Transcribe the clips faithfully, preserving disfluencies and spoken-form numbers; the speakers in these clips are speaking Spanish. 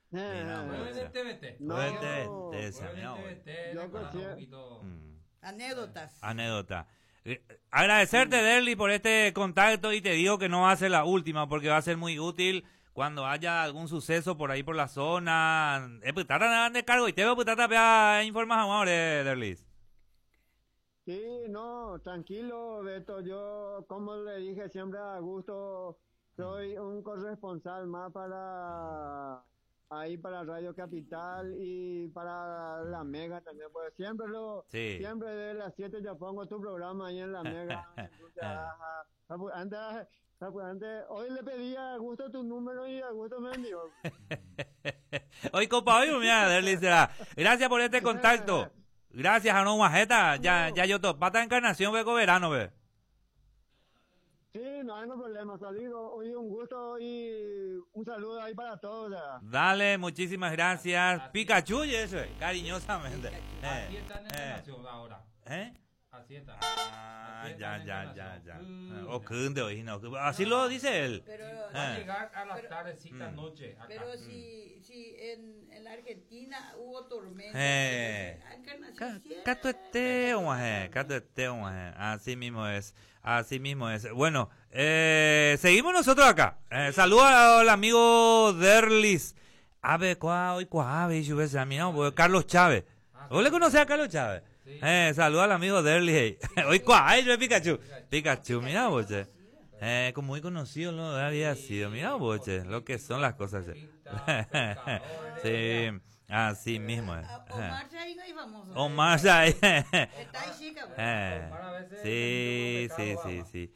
Sí, no, Juego pues, de T V T. no, Juego de T V T, ese, Juego de mira, T V güey. T, Yo recordando conocí- un poquito. Mm. Anécdotas. Anécdota. Eh, Agradecerte, Derly, por este contacto y te digo que no va a ser la última porque va a ser muy útil cuando haya algún suceso por ahí por la zona. Eh, pues, trata de cargo y te veo pues trata de informar ahora, Derly. Sí, no, tranquilo, Beto. Yo, como le dije siempre a gusto, soy un corresponsal más para ahí para Radio Capital y para la Mega también. Pues siempre lo, Sí. siempre de las siete yo pongo tu programa ahí en la Mega. Entonces, ajá, ah, pues, antes, ah, pues, antes, hoy le pedí a Augusto tu número y Augusto me envió. Hoy, compa, hoy, mira, Derly será. Gracias por este contacto. Gracias a no majeta. Ya, ya yo to. Pata encarnación, veco verano, ve. Sí, no hay ningún problema. Saludo, hoy un gusto y un saludo ahí para todos. ya. Dale, muchísimas gracias. Pikachu y eso, eh, cariñosamente. Así Eh, está en eh, Encarnación ahora. ¿Eh? Así está. Ah, Así está ya, en ya, ya, Encarnación. ya. Mm. O kunde, oí, no. Así lo dice él. Pero, Va a Eh. llegar a las Pero- tardecitas Mm. noche acá. pero si, si en, en la Argentina hubo tormenta, Eh. entonces, Encarnación Ca- siempre- Catueteo, maje, catueteo, maje. Así mismo es, así mismo es. Bueno, eh, seguimos nosotros acá. Eh, saludos al amigo Derlis. Ave, cuá, hoy cuá, ave, yo ves a mí, no, pues, Carlos Chávez. ¿Vos le conocés a Carlos Chávez? Sí. Eh, saludos al amigo Derlis. Hoy cuá, ay, yo es Pikachu. Pikachu, mira, boche. Eh, como muy conocido, ¿no? Había sido, mira, boche, lo que son las cosas. Sí, así mismo es. A- Omar Chainga y famoso. Omar Say. Está ahí chica, pues. Eh, Omar a veces sí, es sí, un sí, pecado, sí.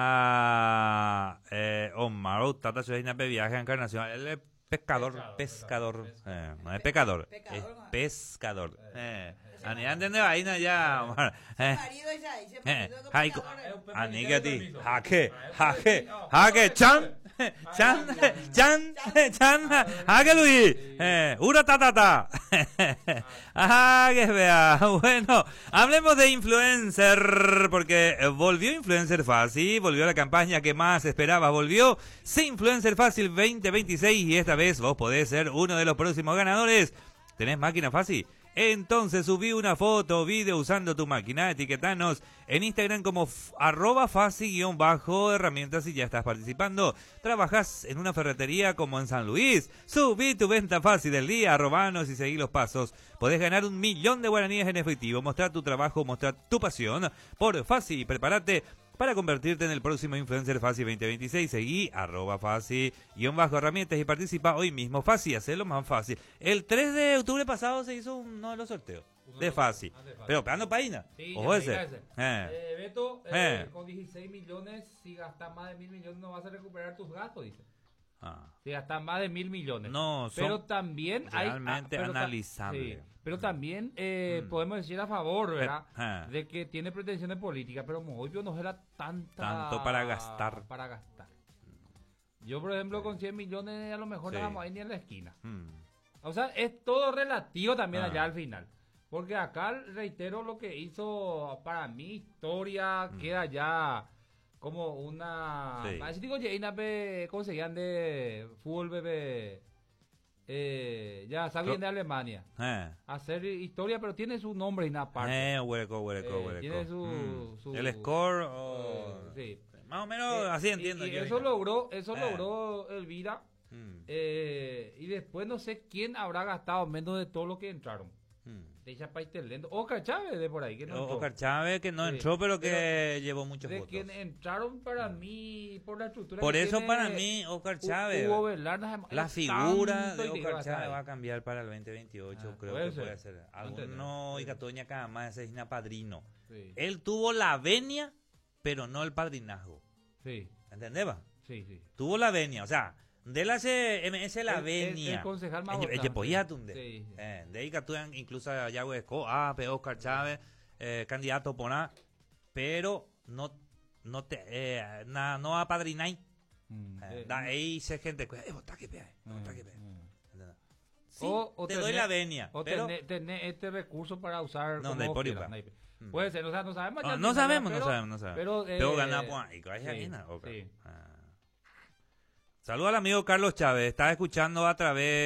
Ah, eh, Omar, oh, Tata Sueña de viaje a Encarnación. Él es pescador, Pescador, pescador. pescador. Eh, no es pecador, Pecador, es ma. pescador. Eh, ani ande vaina ya, Omar. Ese Eh, marido ella ahí, ese eh, marido de haiku- computadora. ani que ti, jaque, jaque, jaque, chan, chan, chan, chan, jaque Luis, eh, ura ta ta ta. Ah, que vea. Bueno, hablemos de influencer, porque volvió Influencer Fácil, volvió la campaña que más esperabas, volvió Sí Influencer Fácil veinte veintiséis y esta vez vos podés ser uno de los próximos ganadores. ¿Tenés máquina fácil? Entonces subí una foto o video usando tu máquina, etiquetanos en Instagram como f- arroba fácil guión bajo herramientas y ya estás participando. Trabajas en una ferretería como en San Luis. Subí tu venta fácil del día, arrobanos y seguí los pasos. Podés ganar un millón de guaraníes en efectivo, mostrar tu trabajo, mostrar tu pasión. Por fácil, prepárate para convertirte en el próximo Influencer Fácil veinte veintiséis. Seguí arroba fácil guión bajo herramientas y participa hoy mismo. Fácil, hacerlo más fácil. El tres de octubre pasado se hizo uno de los sorteos de fácil. Ah, de Fácil. Pero pegando página. Sí, Ojo ya ese. diga ese. Eh. Eh, Beto, eh, Eh. con dieciséis millones, si gastas más de mil millones no vas a recuperar tus gastos, dice. Ah. Si gastas más de mil millones. No, son pero también hay... realmente ah, pero ta- analizables. sí, pero también eh, Mm. podemos decir a favor, ¿verdad? Eh. De que tiene pretensiones políticas, pero Moivio no era tanta... Tanto para gastar. Para gastar. Yo, por ejemplo, con cien millones a lo mejor Sí. no vamos a ir ni a la esquina. Mm. O sea, es todo relativo también Ah. allá al final. Porque acá, reitero, lo que hizo para mí, historia, Mm. queda ya como una... Sí. Así digo, ya, ina, be- ¿cómo se llaman de fútbol, bebé? Eh, ya, está bien de Alemania. Eh. Hacer historia, pero tiene su nombre y una parte. Eh, hueco, hueco, Eh, hueco. tiene su- Mm. su- El score o... Eh, sí. Más o menos Eh, así y- entiendo y yo. eso logró, eso Eh. logró Elvira. Mm. Eh, y después no sé quién habrá gastado menos de todo lo que entraron. Mm. De esa país lento. Oscar Chávez de por ahí, que no entró. Oscar Chávez que no Sí, entró, pero que pero llevó muchos De votos. quien entraron para mí por la estructura. Por que eso tiene para mí Oscar Hu- Chávez, Hugo Velarde, además, la es figura tanto de y que Oscar va a estar Chávez ahí. va a cambiar para el veinte veintiocho, Ah, creo puede que ser. puede ser. Entender. Alguno y Sí. Catoña cada más es una padrino. Sí, Él tuvo la venia, pero no el padrinazgo. sí, ¿Entendés? va? sí, sí. Tuvo la venia, o sea, de la C M S la El- el- venia. el concejal más Ella- ella votado, podía sí. tunde. Sí. Eh, de ahí Catoña incluso a Yahweh Esco, ah, pero Oscar Chávez, eh, candidato por nada, pero no, no te, eh, na- no apadrináis. Mm, Eh, eh, da ahí se gente, eh, vota que pea, vota que pea. mm. ¿Entendés? Sí, O- o te doy tener- la venia, O pero tener, tener este recurso para usar No, como no hay por quieras, igual. no hay- Mm. Puede ser, o sea, no sabemos. ya Ah, al no final, sabemos, pero- no sabemos, no sabemos. Pero, Pero eh, gana pues, y coge sí, ahí, ¿no? Ok. sí. Ah. Saludos al amigo Carlos Chávez, está escuchando a través